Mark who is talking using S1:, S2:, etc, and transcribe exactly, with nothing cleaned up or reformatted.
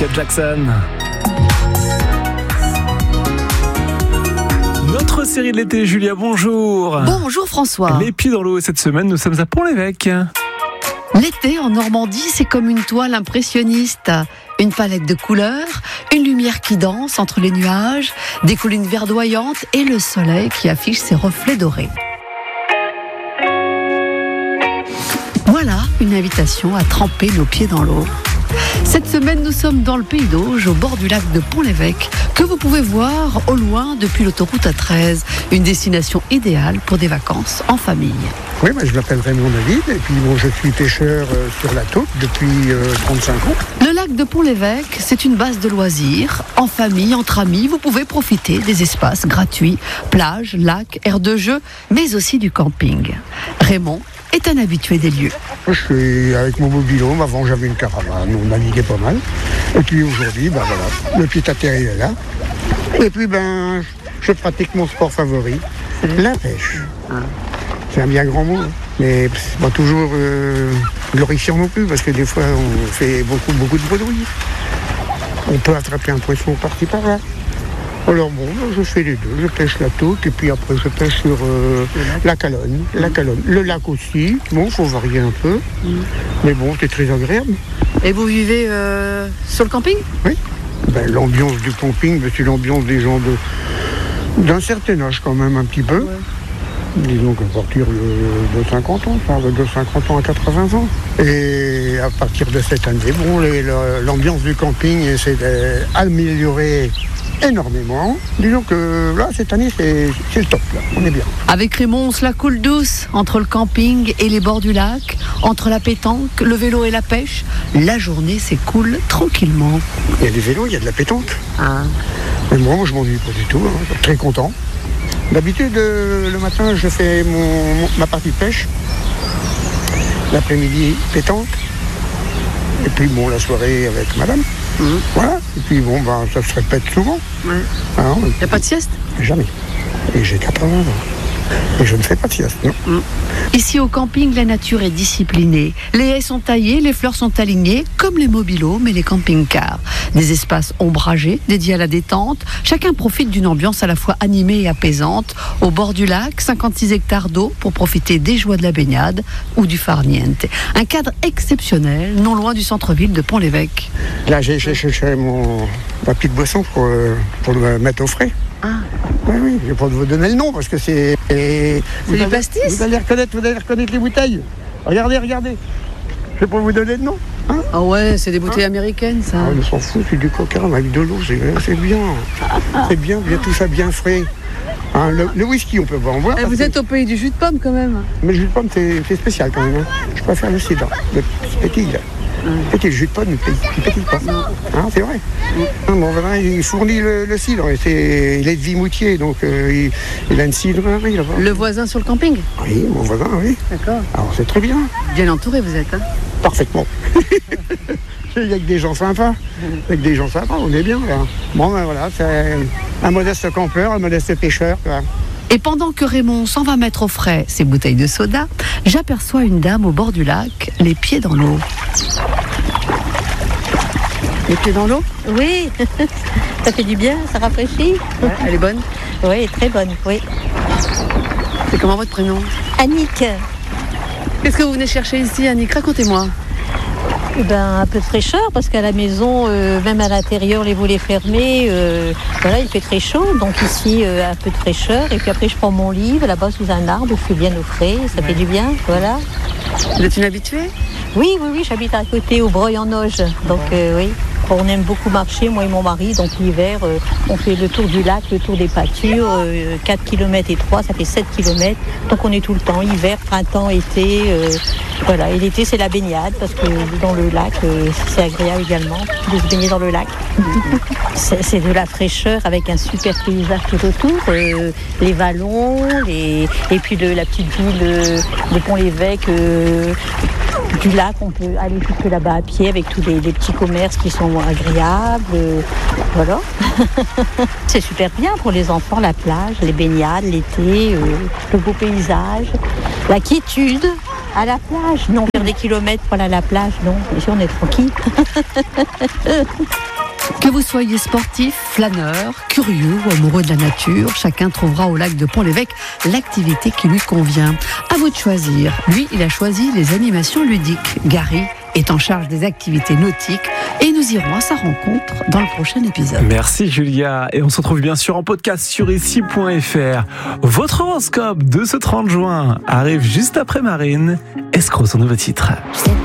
S1: Michael Jackson. Notre série de l'été, Julia, bonjour.
S2: Bonjour François.
S1: Les pieds dans l'eau, cette semaine, nous sommes à Pont-l'Évêque.
S2: L'été en Normandie, c'est comme une toile impressionniste. Une palette de couleurs, une lumière qui danse entre les nuages, des collines verdoyantes et le soleil qui affiche ses reflets dorés. Voilà une invitation à tremper nos pieds dans l'eau. Cette semaine, nous sommes dans le Pays d'Auge, au bord du lac de Pont-l'Évêque, que vous pouvez voir au loin depuis l'autoroute A treize. Une destination idéale pour des vacances en famille.
S3: Oui, bah, je m'appelle Raymond David et puis bon, je suis pêcheur euh, sur la Taupe depuis euh, trente-cinq ans.
S2: Le lac de Pont-l'Évêque, c'est une base de loisirs. En famille, entre amis, vous pouvez profiter des espaces gratuits, plages, lacs, aires de jeu, mais aussi du camping. Raymond est un habitué des lieux.
S3: Je suis avec mon mobil-home. Avant, j'avais une caravane, on naviguait pas mal. Et puis aujourd'hui, ben voilà, le pied à terre il est là. Et puis ben, je pratique mon sport favori, la pêche. C'est un bien grand mot, mais c'est pas toujours euh, glorifiant non plus, parce que des fois on fait beaucoup, beaucoup de bruit. On peut attraper un poisson par-ci par-là. Alors bon, je fais les deux, je pêche la taupe et puis après je pêche sur euh, la Calonne, la Calonne. Le lac aussi, bon, il faut varier un peu, mm. mais bon, c'est très agréable.
S2: Et vous vivez euh, sur le camping ?
S3: Oui, ben, l'ambiance du camping, ben, c'est l'ambiance des gens de, d'un certain âge quand même un petit peu. Ouais. Disons qu'à partir de, de cinquante ans, ça va de cinquante ans à quatre-vingts ans. Et à partir de cette année, bon, les, l'ambiance du camping essaie d'améliorer énormément. Disons que là, cette année, c'est, c'est le top, là. On est bien.
S2: Avec Raymond, on se la coule douce entre le camping et les bords du lac, entre la pétanque, le vélo et la pêche. La journée s'écoule tranquillement.
S3: Il y a des vélos, il y a de la pétanque.
S2: Ah.
S3: Mais moi, je m'ennuie pas du tout, hein. Très content. D'habitude, euh, le matin, je fais mon, mon, ma partie de pêche. L'après-midi, pétanque. Et puis, bon, la soirée avec madame. Mmh. Voilà. Et puis, bon, ben, ça se répète souvent.
S2: Ouais. Il n'y a pas de sieste ?
S3: Jamais. Et j'ai quatre-vingts ans. Et je ne fais pas de sieste, non.
S2: Mmh. Ici, au camping, la nature est disciplinée. Les haies sont taillées, les fleurs sont alignées, comme les mobil-homes et les camping-cars. Des espaces ombragés, dédiés à la détente. Chacun profite d'une ambiance à la fois animée et apaisante. Au bord du lac, cinquante-six hectares d'eau pour profiter des joies de la baignade ou du farniente. Un cadre exceptionnel, non loin du centre-ville de Pont-l'Évêque.
S3: Là, j'ai cherché mon ma petite boisson pour, pour le mettre au frais.
S2: Ah.
S3: Oui, oui, je ne vais pas vous donner le nom parce que c'est...
S2: C'est
S3: vous
S2: du
S3: allez,
S2: pastis.
S3: Vous allez reconnaître, vous allez reconnaître les bouteilles. Regardez, regardez. Je vais pas vous donner le nom. Hein,
S2: ah ouais, c'est des bouteilles hein américaines, ça.
S3: Ah, on s'en fout, c'est du coca avec de l'eau, c'est, c'est bien. C'est bien, bien, tout ça bien frais. Hein, le, le whisky, on peut pas en boire.
S2: Et vous que... êtes au pays du jus de pomme, quand même.
S3: Mais le jus de pomme, c'est, c'est spécial, quand même. Hein. Je préfère le cidre, le petit, là. Petit, le jus de pomme, il pétille pas. Hein, c'est vrai. Mmh. Mon voisin, il fournit le, le cidre. Et c'est, il est de Vimoutier, donc euh, il, il a une cidrerie là-bas.
S2: Le voisin sur le camping ?
S3: Oui, mon voisin, oui.
S2: D'accord.
S3: Alors c'est très bien.
S2: Bien entouré, vous êtes, hein ?
S3: Parfaitement. Il y a que des gens sympas. Avec des gens sympas, on est bien, là. Bon, ben voilà, c'est un modeste campeur, un modeste pêcheur, là.
S2: Et pendant que Raymond s'en va mettre au frais ses bouteilles de soda, j'aperçois une dame au bord du lac, les pieds dans l'eau. Les pieds dans l'eau ?
S4: Oui, ça fait du bien, ça rafraîchit.
S2: Ouais, elle est bonne ?
S4: Oui, très bonne, oui.
S2: C'est comment votre prénom ?
S4: Annick.
S2: Qu'est-ce que vous venez chercher ici, Annick ? Racontez-moi.
S4: Eh ben, un peu de fraîcheur, parce qu'à la maison, euh, même à l'intérieur, les volets fermés, euh, voilà, il fait très chaud. Donc ici, euh, un peu de fraîcheur. Et puis après, je prends mon livre, là-bas, sous un arbre, je suis bien au frais, ça ouais. fait du bien, voilà.
S2: Vous êtes une habituée ?
S4: Oui, oui, oui, j'habite à côté, au Breuil-en-Auge. Donc euh, oui, on aime beaucoup marcher, moi et mon mari. Donc l'hiver, euh, on fait le tour du lac, le tour des pâtures, euh, quatre kilomètres et trois, ça fait sept kilomètres. Donc on est tout le temps, hiver, printemps, été. Euh, voilà, et l'été, c'est la baignade, parce que dans le lac, euh, c'est agréable également de se baigner dans le lac. c'est, c'est de la fraîcheur avec un super paysage tout autour. Euh, les vallons, les... et puis de, la petite ville euh, de Pont-l'Évêque. Euh, du lac, on peut aller jusque là-bas à pied avec tous les, les petits commerces qui sont agréables. Euh, voilà. C'est super bien pour les enfants, la plage, les baignades, l'été, euh, le beau paysage, la quiétude. À la plage, non. Faire des kilomètres pour aller à la plage, non. Ici, on est tranquille.
S2: Que vous soyez sportif, flâneur, curieux ou amoureux de la nature, chacun trouvera au lac de Pont-l'Évêque l'activité qui lui convient. À vous de choisir. Lui, il a choisi les animations ludiques. Gary est en charge des activités nautiques et nous irons à sa rencontre dans le prochain épisode.
S1: Merci Julia. Et on se retrouve bien sûr en podcast sur ici point f r. Votre horoscope de ce trente juin arrive juste après Marine. Escroc, son nouveau titre.